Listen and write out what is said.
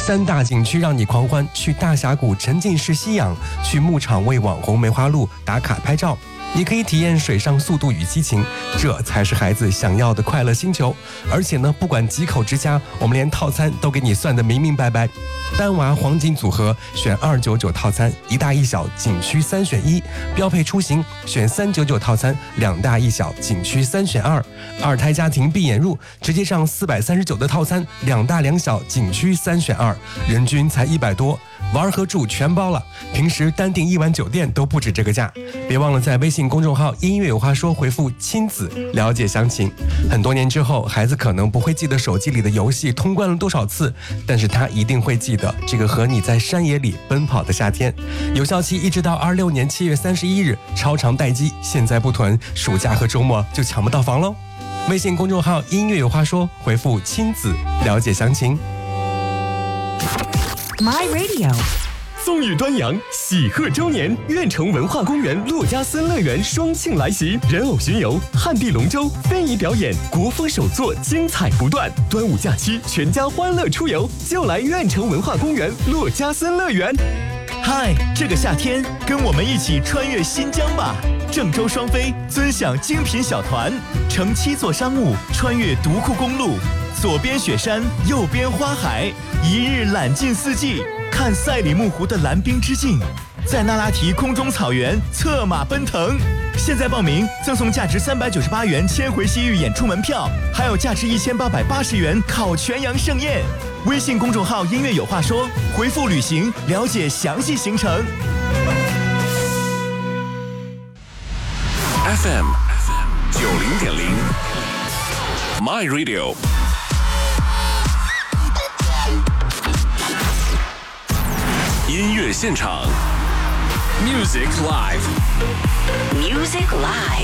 3大景区让你狂欢，去大峡谷沉浸式吸氧，去牧场为网红梅花鹿打卡拍照。也可以体验水上速度与激情，这才是孩子想要的快乐星球。而且呢，不管几口之家，我们连套餐都给你算得明明白白。单娃黄金组合选299套餐，1大1小景区3选1；标配出行选399套餐，2大1小景区3选2；二胎家庭闭眼入直接上439的套餐，2大2小景区3选2，人均才100多。玩和住全包了，平时单订1晚酒店都不止这个价。别忘了在微信公众号音乐有话说回复亲子了解详情。很多年之后，孩子可能不会记得手机里的游戏通关了多少次，但是他一定会记得这个和你在山野里奔跑的夏天。有效期一直到26年7月31日，超长待机，现在不囤，暑假和周末就抢不到房喽。微信公众号音乐有话说回复亲子了解详情。 My Radio 风雨端阳，喜贺周年，苑城文化公园珞珈森乐园双庆来袭，人偶巡游、旱地龙舟、非遗表演、国风手作，精彩不断。端午假期，全家欢乐出游，就来苑城文化公园珞珈森乐园。 嗨，这个夏天跟我们一起穿越新疆吧！郑州双飞尊享精品小团，乘7座商务穿越独库公路，左边雪山，右边花海，一日览尽四季，看赛里木湖的蓝冰之境，在那拉提空中草原策马奔腾。现在报名赠送价值398元千回西域演出门票，还有价值1880元烤全羊盛宴。微信公众号音乐有话说，回复旅行了解详细行程。 FM 90.0 My Radio 音乐现场 Music Live